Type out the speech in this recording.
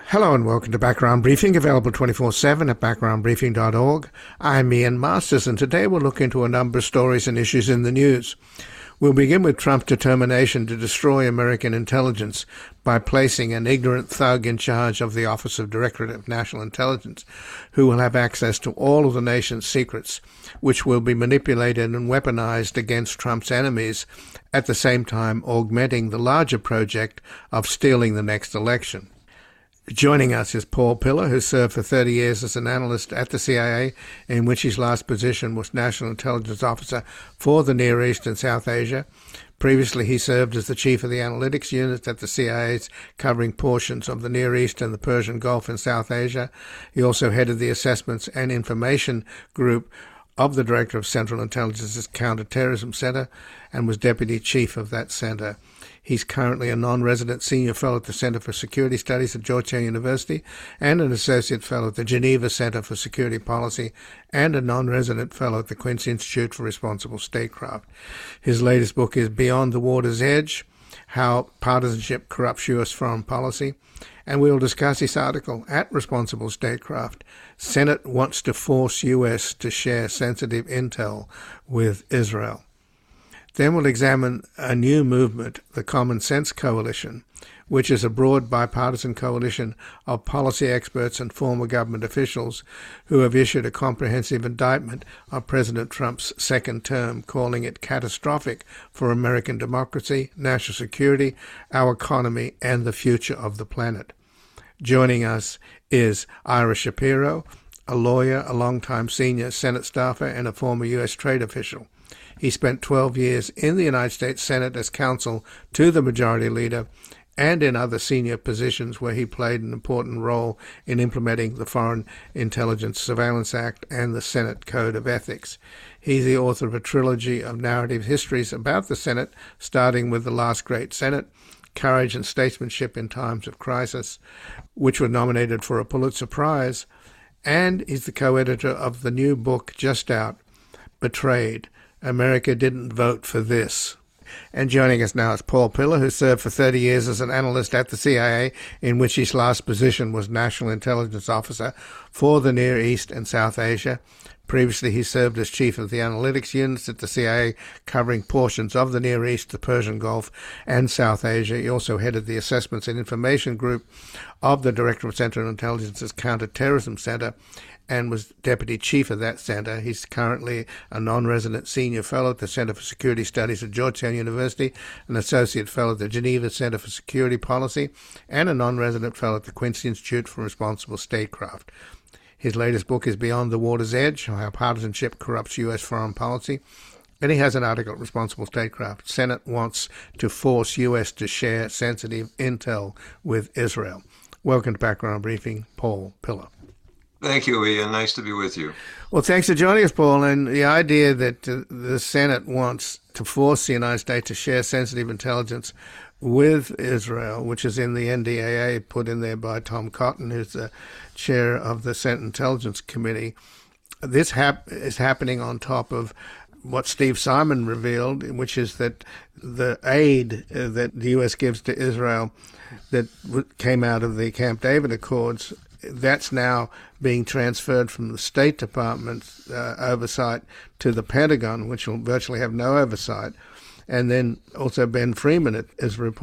Hello and welcome to Background Briefing, available 24/7 at backgroundbriefing.org. I'm Ian Masters, and today we'll look into a number of stories and issues in the news. We'll begin with Trump's determination to destroy American intelligence by placing an ignorant thug in charge of the Office of Director of National Intelligence, who will have access to all of the nation's secrets, which will be manipulated and weaponized against Trump's enemies, at the same time augmenting the larger project of stealing the next election. Joining us is Paul Pillar, who served for 30 years as an analyst at the CIA, in which his last position was National Intelligence Officer for the Near East and South Asia. Previously, he served as the chief of the analytics unit at the CIA, covering portions of the Near East and the Persian Gulf in South Asia. He also headed the Assessments and Information Group of the Director of Central Intelligence's Counterterrorism Center and was deputy chief of that center. He's currently a non-resident senior fellow at the Center for Security Studies at Georgetown University and an associate fellow at the Geneva Center for Security Policy and a non-resident fellow at the Quincy Institute for Responsible Statecraft. His latest book is Beyond the Water's Edge: How Partisanship Corrupts U.S. Foreign Policy. And we will discuss this article at Responsible Statecraft. Senate wants to force U.S. to share sensitive intel with Israel. Then we'll examine a new movement, the Common Sense Coalition, which is a broad bipartisan coalition of policy experts and former government officials who have issued a comprehensive indictment of President Trump's second term, calling it catastrophic for American democracy, national security, our economy, and the future of the planet. Joining us is Ira Shapiro, a lawyer, a longtime senior Senate staffer, and a former U.S. trade official. He spent 12 years in the United States Senate as counsel to the Majority Leader and in other senior positions where he played an important role in implementing the Foreign Intelligence Surveillance Act and the Senate Code of Ethics. He's the author of a trilogy of narrative histories about the Senate, starting with The Last Great Senate, Courage and Statesmanship in Times of Crisis, which were nominated for a Pulitzer Prize, and he's the co-editor of the new book just out, Betrayed: America Didn't Vote for This. And joining us now is Paul Pillar, who served for 30 years as an analyst at the CIA, in which his last position was National Intelligence Officer for the Near East and South Asia. Previously, he served as chief of the analytics units at the CIA, covering portions of the Near East, the Persian Gulf, and South Asia. He also headed the Assessments and Information Group of the Director of Central Intelligence's Counterterrorism Center and was deputy chief of that center. He's currently a non-resident senior fellow at the Center for Security Studies at Georgetown University, an associate fellow at the Geneva Center for Security Policy, and a non-resident fellow at the Quincy Institute for Responsible Statecraft. His latest book is Beyond the Water's Edge: How Partisanship Corrupts U.S. Foreign Policy. And he has an article at Responsible Statecraft. Senate wants to force U.S. to share sensitive intel with Israel. Welcome to Background Briefing, Paul Pillar. Thank you, Ian. Nice to be with you. Well, thanks for joining us, Paul. And the idea that the Senate wants to force the United States to share sensitive intelligence with Israel, which is in the NDAA, put in there by Tom Cotton, who's the chair of the Senate Intelligence Committee. This is happening on top of what Steve Simon revealed, which is that the aid that the U.S. gives to Israel that came out of the Camp David Accords, that's now being transferred from the State Department's oversight to the Pentagon, which will virtually have no oversight. And then also Ben Freeman is reporting